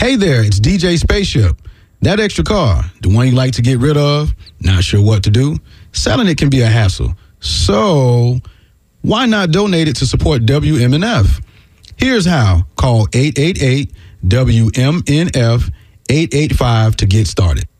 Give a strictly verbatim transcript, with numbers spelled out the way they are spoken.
Hey there, it's D J Spaceship. That extra car, the one you like to get rid of, not sure what to do, selling it can be a hassle. So why not donate it to support W M N F? Here's how. Call eight eight eight W M N F eight eight five to get started.